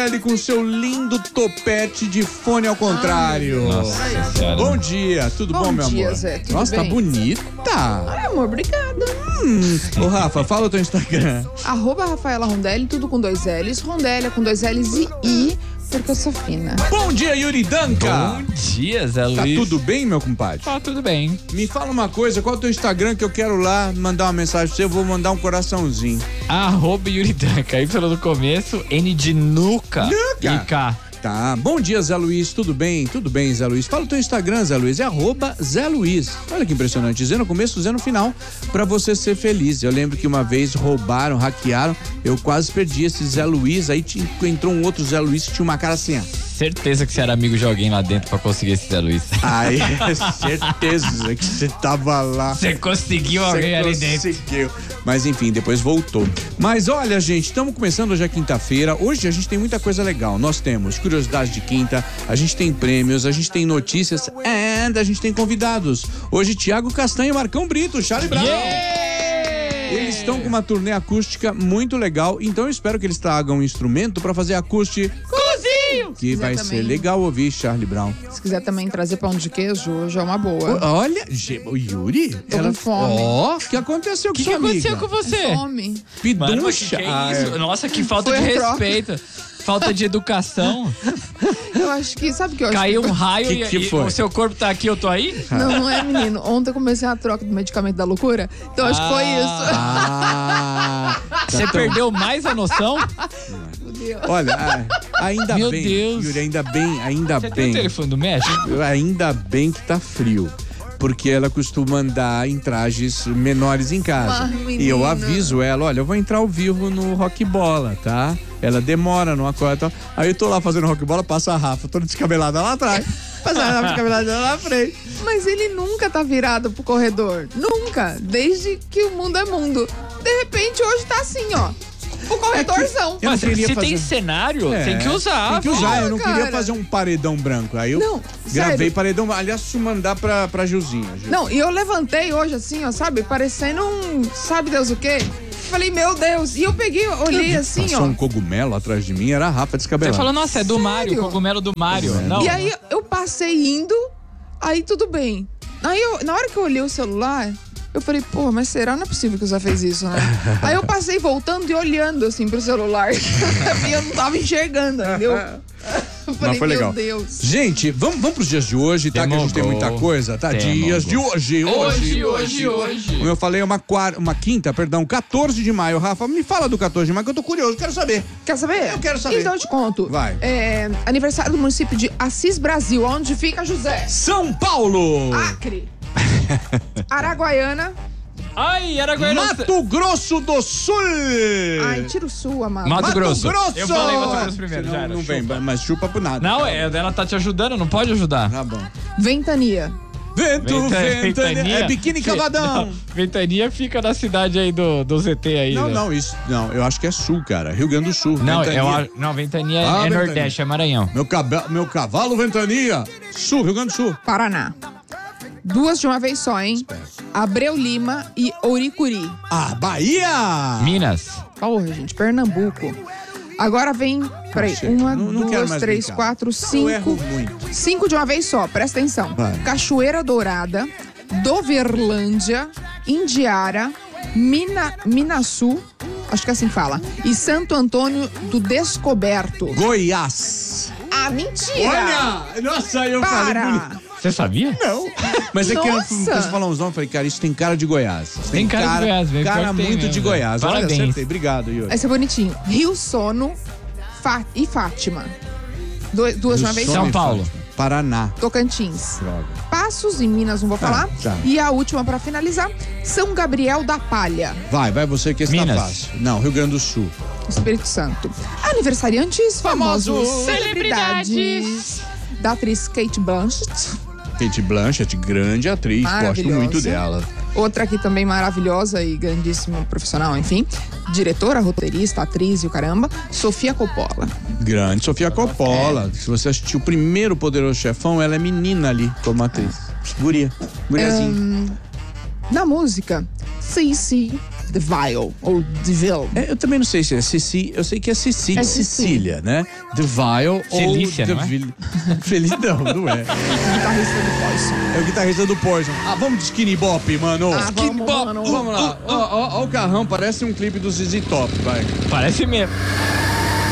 Rondelli com seu lindo topete de fone ao contrário. Nossa senhora. Bom dia, tudo bom, meu dia, amor? Zé, tudo Nossa, bem? tá bonita. Ai, amor, obrigada. Ô, Rafa, fala o teu Instagram. @Rafaela Rondelli, tudo com 2 L's. Rondelli com 2 L's e I, porque eu sou fina. Bom dia, Yuri Danca. Bom dia, Zé Luiz. Tá tudo bem, meu compadre? Tá tudo bem. Me fala uma coisa, qual é o teu Instagram que eu quero lá mandar uma mensagem pra você? Eu vou mandar um coraçãozinho. @Yuridanca. Aí pelo começo, N de nuca. Nuca. E K. Tá, bom dia, Zé Luiz, tudo bem? Tudo bem, Zé Luiz. Fala o teu Instagram, Zé Luiz, é @Zé Luiz. Olha que impressionante, Z no começo, Z no final, pra você ser feliz. Eu lembro que uma vez roubaram, hackearam, eu quase perdi esse Zé Luiz, aí entrou um outro Zé Luiz que tinha uma cara assim, ó. Certeza que você era amigo de alguém lá dentro pra conseguir esse Zé Luiz. Aí, certeza que você tava lá. Você conseguiu alguém ali dentro. Conseguiu. Mas enfim, depois voltou. Mas olha, gente, estamos começando hoje a quinta-feira. Hoje a gente tem muita coisa legal. Nós temos curiosidade de quinta, a gente tem prêmios, a gente tem notícias e a gente tem convidados. Hoje, Thiago Castanha e Marcão Brito, Charlie Brown. Eles estão com uma turnê acústica muito legal, então eu espero que eles tragam um instrumento para fazer acústico. Que vai ser legal ouvir Charlie Brown. Se quiser também trazer pão de queijo, hoje é uma boa. Olha, o Yuri. Tô com fome. Ó, o que aconteceu com O que sua aconteceu amiga? com você? Fome. Mano, mas Piduncha. que é isso? Nossa, que falta Foi de a troca. respeito. Falta de educação. Eu acho que, sabe o que eu acho? Caiu um raio Que e foi? o seu corpo tá aqui, eu tô aí? Não é, menino. Ontem eu comecei a troca do medicamento da loucura, então acho que foi isso. Ah, Você perdeu mais a noção? Meu Deus. olha, ainda Meu bem, Deus. Yuri, ainda Você tem o telefone do médico? ainda bem que tá frio. Porque ela costuma andar em trajes menores em casa. Menina. E eu aviso ela, olha, eu vou entrar ao vivo no Rock Bola, tá? Ela demora, não acorda. Aí eu tô lá fazendo Rock Bola, passa a Rafa, toda descabelada lá atrás. Passa a Rafa descabelada lá na frente. Mas ele nunca tá virado pro corredor. Nunca. Desde que o mundo é mundo. De repente, hoje tá assim, ó. O corredorzão. Eu não Mas queria se fazer- tem cenário, tem que usar. Tem que usar, eu não cara. queria fazer um paredão branco. Aí eu Não, gravei sério. paredão. Aliás, preciso mandar pra Gilzinha. Gil. Não, e eu levantei hoje assim, ó, sabe? Parecendo um, sabe Deus o quê? Falei, meu Deus. E eu peguei, olhei assim, Passou ó. um cogumelo atrás de mim, era a Rafa Você descabelada. falou, nossa, é do Sério? Mário, cogumelo do Mário. Não. E aí eu passei indo, aí tudo bem. Aí na hora que eu olhei o celular, eu falei, pô, mas será? Não é possível que o Zé fez isso, né? Aí eu passei voltando e olhando assim pro celular. E eu não tava enxergando, entendeu? Eu falei, Mas foi legal. meu Deus. Gente, vamos pros dias de hoje, tá? Que a gente tem muita coisa, tá? Dias de hoje. Como eu falei, é uma quinta, perdão, 14 de maio. Rafa, me fala do 14 de maio que eu tô curioso, quero saber. Quer saber? Eu quero saber. Então eu te conto. Vai. É, aniversário do município de Assis Brasil, onde fica José. São Paulo! Acre. Araguaiana. Ai, Araguaiana. Mato Grosso do Sul! Ai, tira o sul, amado. Mato Grosso. Eu falei Mato Grosso Não, primeiro, já era. não vem, chupa. mas chupa por nada. Não, ela tá te ajudando, não pode ajudar. Tá bom. Ventania. Ventania. É biquíni cavadão. Não, Ventania fica na cidade aí do ZT aí. Não, né? não, isso. Não, eu acho que é sul, cara. Rio Grande do Sul. Não, Ventania. Ventania Ah, é Ventania. Nordeste, é Maranhão. Meu cavalo Ventania. Sul, Rio Grande do Sul. Paraná. Duas de uma vez só, hein? Abreu Lima e Ouricuri. Ah, Bahia! Minas. Porra, gente, Pernambuco. Agora vem, peraí, Chega. uma, Não quero duas, mais três, brincar. quatro, Eu erro cinco. muito. 5 de uma vez só, presta atenção. Vai. Cachoeira Dourada, Doverlândia, Indiara, Minaçu, acho que é assim que fala, e Santo Antônio do Descoberto. Goiás. Ah, mentira! Olha! Nossa, eu falei Para! bonito. Você sabia? Não. Mas é que eu Nossa. posso falar uns nomes, falei, cara, isso tem cara de Goiás. Tem cara de Goiás, velho. Cara Pior que tem muito mesmo, de velho. Goiás. Olha, Parabéns. acertei. Obrigado, Yuri. Esse é bonitinho. Rio Sono e Fátima. Duas de uma vez Rio só. São Paulo. Fátima. Paraná. Tocantins. Droga. Passos, em Minas, não vou falar. tá. E a última pra finalizar, São Gabriel da Palha, Vai você que está Minas. fácil. Não, Rio Grande do Sul. Espírito Santo. Aniversariantes famosos. Celebridades. Da atriz Kate Blanchett. Kate Blanchett, grande atriz, gosto Maravilhosa. muito dela. Outra aqui também maravilhosa e grandíssima profissional, enfim. Diretora, roteirista, atriz e o caramba. Sofia Coppola. Grande Sofia Coppola. Se você assistiu o primeiro Poderoso Chefão, ela é menina ali como atriz. Guriazinha. Na música, Cici, DeVille, ou DeVille. Eu também não sei se é Cici, eu sei que é Cici de É Cici. Sicília, né? DeVille Felícia, ou não é? DeVille. Feliz não é. Guitarrista do Poison. É o guitarrista do Poison. Ah, vamos de Skinny Bop, mano. Ah, Skinny vamos, Bop. mano. Vamos lá. Ó o carrão, parece um clipe do ZZ Top, vai. Parece mesmo.